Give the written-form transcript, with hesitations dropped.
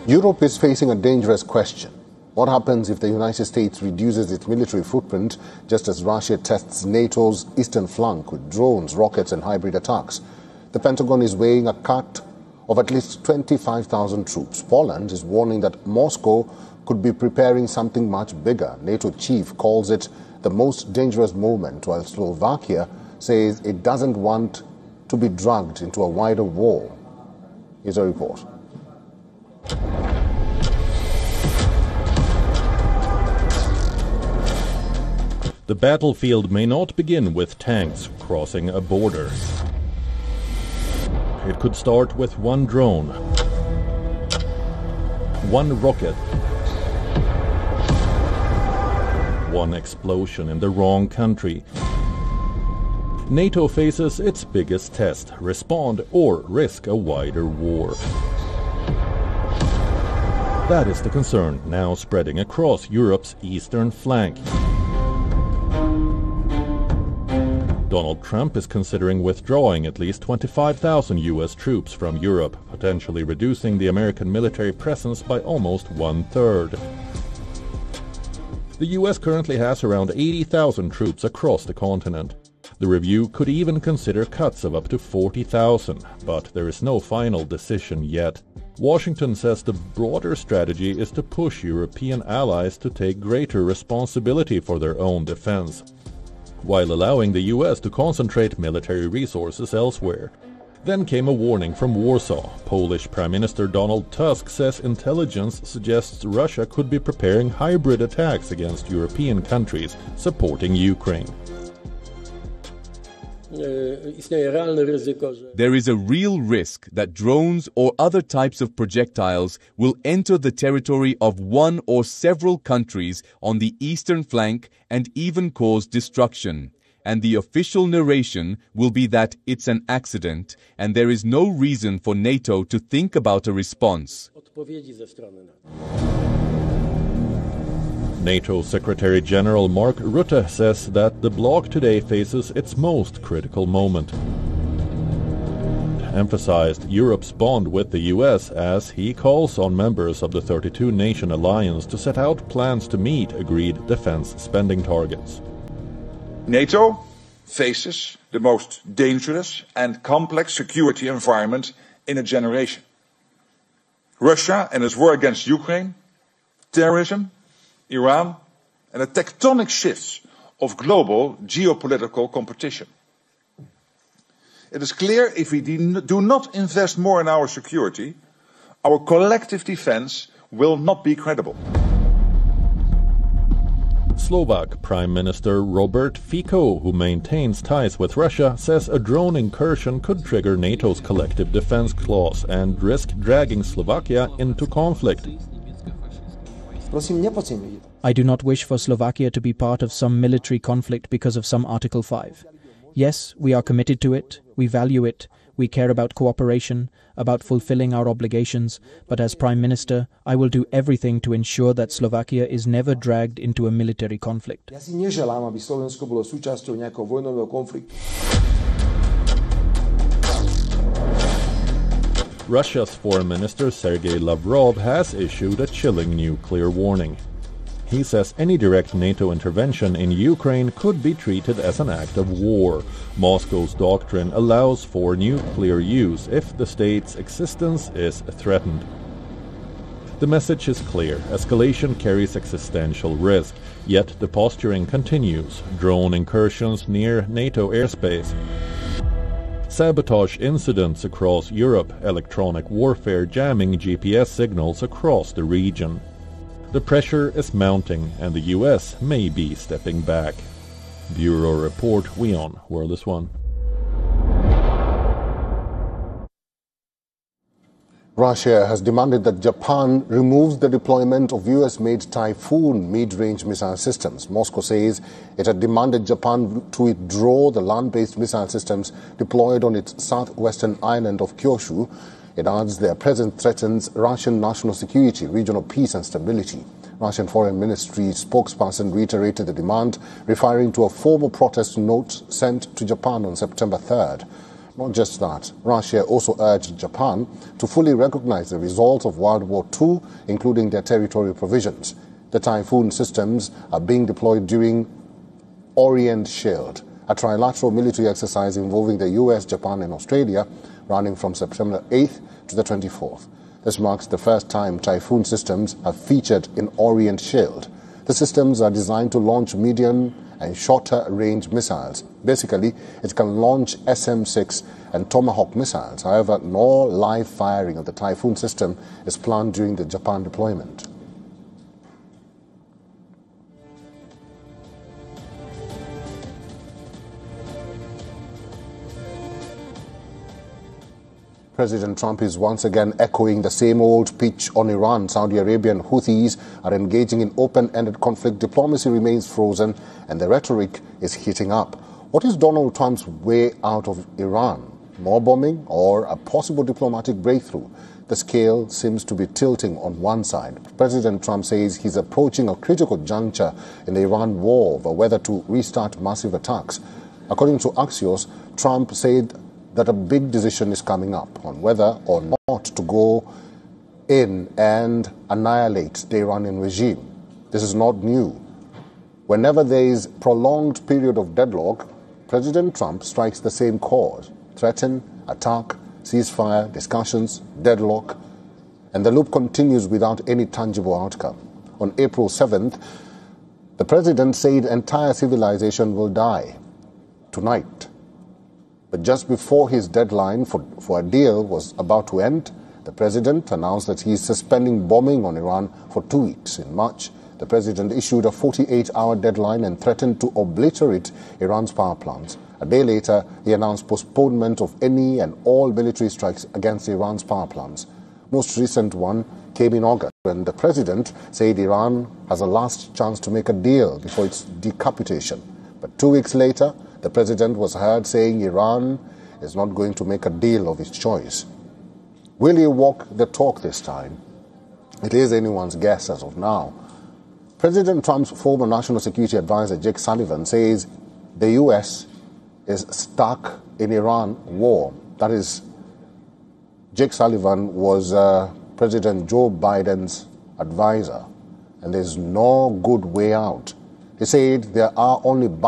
Europe is facing a dangerous question. What happens if the United States reduces its military footprint just as Russia tests NATO's eastern flank with drones, rockets and hybrid attacks? The Pentagon is weighing a cut of at least 25,000 troops. Poland is warning that Moscow could be preparing something much bigger. NATO chief calls it the most dangerous moment, while Slovakia says it doesn't want to be dragged into a wider war. Here's a report. The battlefield may not begin with tanks crossing a border. It could start with one drone, one rocket, one explosion in the wrong country. NATO faces its biggest test: respond or risk a wider war. That is the concern now spreading across Europe's eastern flank. Donald Trump is considering withdrawing at least 25,000 U.S. troops from Europe, potentially reducing the American military presence by almost one-third. The U.S. currently has around 80,000 troops across the continent. The review could even consider cuts of up to 40,000, but there is no final decision yet. Washington says the broader strategy is to push European allies to take greater responsibility for their own defense, while allowing the U.S. to concentrate military resources elsewhere. Then came a warning from Warsaw. Polish Prime Minister Donald Tusk says intelligence suggests Russia could be preparing hybrid attacks against European countries supporting Ukraine. There is a real risk that drones or other types of projectiles will enter the territory of one or several countries on the eastern flank and even cause destruction. And the official narration will be that it's an accident and there is no reason for NATO to think about a response. NATO Secretary General Mark Rutte says that the bloc today faces its most critical moment. Emphasized Europe's bond with the US as he calls on members of the 32-nation alliance to set out plans to meet agreed defense spending targets. NATO faces the most dangerous and complex security environment in a generation. Russia and its war against Ukraine, terrorism, Iran, and the tectonic shifts of global geopolitical competition. It is clear if we do not invest more in our security, our collective defense will not be credible. Slovak Prime Minister Robert Fico, who maintains ties with Russia, says a drone incursion could trigger NATO's collective defense clause and risk dragging Slovakia into conflict. I do not wish for Slovakia to be part of some military conflict because of some Article 5. Yes, we are committed to it, we value it, we care about cooperation, about fulfilling our obligations, but as Prime Minister, I will do everything to ensure that Slovakia is never dragged into a military conflict. Russia's Foreign Minister Sergei Lavrov has issued a chilling nuclear warning. He says any direct NATO intervention in Ukraine could be treated as an act of war. Moscow's doctrine allows for nuclear use if the state's existence is threatened. The message is clear: escalation carries existential risk, yet the posturing continues. Drone incursions near NATO airspace, sabotage incidents across Europe, electronic warfare jamming GPS signals across the region. The pressure is mounting and the US may be stepping back. Bureau Report, WION, World is One. Russia has demanded that Japan removes the deployment of US-made Typhoon mid-range missile systems. Moscow says it had demanded Japan to withdraw the land-based missile systems deployed on its southwestern island of Kyushu. It adds their presence threatens Russian national security, regional peace and stability. Russian Foreign Ministry spokesperson reiterated the demand, referring to a formal protest note sent to Japan on September 3rd. Not just that, Russia also urged Japan to fully recognize the results of World War II, including their territorial provisions. The Typhoon systems are being deployed during Orient Shield, a trilateral military exercise involving the US, Japan and Australia, running from September 8th to the 24th. This marks the first time Typhoon systems have featured in Orient Shield. The systems are designed to launch medium and shorter range missiles. Basically, it can launch SM-6 and Tomahawk missiles. However, no live firing of the Typhoon system is planned during the Japan deployment. President Trump is once again echoing the same old pitch on Iran. Saudi Arabian Houthis are engaging in open-ended conflict. Diplomacy remains frozen and the rhetoric is heating up. What is Donald Trump's way out of Iran? More bombing or a possible diplomatic breakthrough? The scale seems to be tilting on one side. President Trump says he's approaching a critical juncture in the Iran war over whether to restart massive attacks. According to Axios, Trump said that a big decision is coming up on whether or not to go in and annihilate the Iranian regime. This is not new. Whenever there is prolonged period of deadlock, President Trump strikes the same chord: threaten, attack, ceasefire, discussions, deadlock, and the loop continues without any tangible outcome. On April 7th, the president said entire civilization will die tonight. But just before his deadline for a deal was about to end, the president announced that he is suspending bombing on Iran for 2 weeks. In March, the president issued a 48-hour deadline and threatened to obliterate Iran's power plants. A day later, he announced postponement of any and all military strikes against Iran's power plants. Most recent one came in August, when the president said Iran has a last chance to make a deal before its decapitation. But 2 weeks later, the president was heard saying Iran is not going to make a deal of its choice. Will he walk the talk this time? It is anyone's guess as of now. President Trump's former National Security Advisor, Jake Sullivan, says the U.S. is stuck in Iran war. That is, Jake Sullivan was President Joe Biden's advisor, and there's no good way out. He said there are only